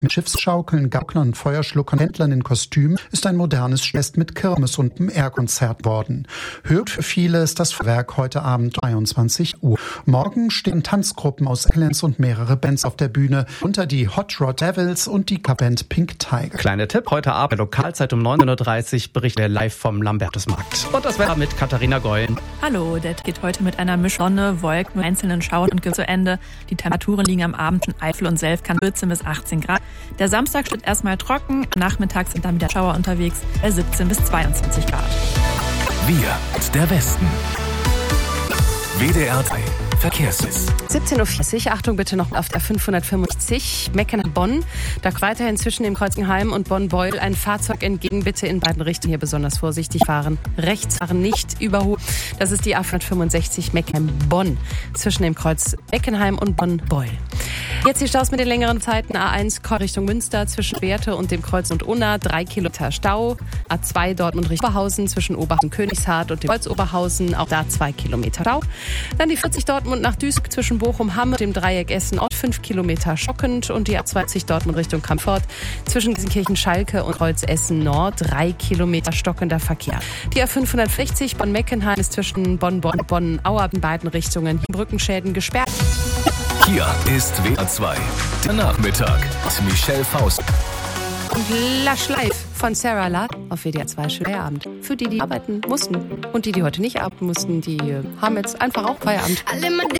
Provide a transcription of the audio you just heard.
Mit Schiffsschaukeln, Gauklern, Feuerschluckern, Händlern in Kostümen ist ein modernes Fest mit Kirmes und einem Air-Konzert worden. Hört für viele ist das Werk heute Abend 23 Uhr. Morgen stehen Tanzgruppen aus Englands und mehrere Bands auf der Bühne, unter die Hot Rod Devils und die Band Pink Tiger. Kleiner Tipp, heute Abend der Lokalzeit um 19.30 Uhr berichtet er live vom Lambertusmarkt. Und das Wetter mit Katharina Geulen. Hallo, der geht heute mit einer Mischung Sonne, Wolken, nur einzelnen Schauern und zu Ende. Die Temperaturen liegen am Abend in Eifel und Selfkant 14 bis 18 Grad. Der Samstag steht erstmal trocken, nachmittags sind dann wieder Schauer unterwegs bei 17 bis 22 Grad. Wir und der Westen. WDR 3 Verkehrswiss. 17.40 Uhr, Achtung bitte noch auf der 550 Meckenheim-Bonn. Da weiterhin zwischen dem Kreuzenheim und Bonn-Beul ein Fahrzeug entgegen, bitte in beiden Richtungen hier besonders vorsichtig fahren. Rechts fahren, nicht überholen. Das ist die A565 Meckenheim-Bonn zwischen dem Kreuz Meckenheim und Bonn-Beul. Jetzt die Staus mit den längeren Zeiten. A1 Richtung Münster zwischen Werte und dem Kreuz und Unna 3 Kilometer Stau. A2 Dortmund Richtung Oberhausen zwischen Oberhausen Königshardt und dem Kreuz Oberhausen, auch da 2 Kilometer Stau. Dann die 40 Dortmund nach Duisburg zwischen Bochum, Hamm und dem Dreieck Essen-Ort 5 Kilometer stockend und die A20 Dortmund Richtung Kampfort zwischen Gelsenkirchen Schalke und Kreuz Essen-Nord 3 Kilometer stockender Verkehr. Die A560 Bonn-Meckenheim ist zwischen Bonn-Bonn-Auer in beiden Richtungen Brückenschäden gesperrt. Hier ist WDR 2, der Nachmittag mit Michelle Faust. Und Lush Live von Sarah Lad auf WDR 2. Schönen Feierabend. Für die, die arbeiten mussten und die heute nicht arbeiten mussten, die haben jetzt einfach auch Feierabend.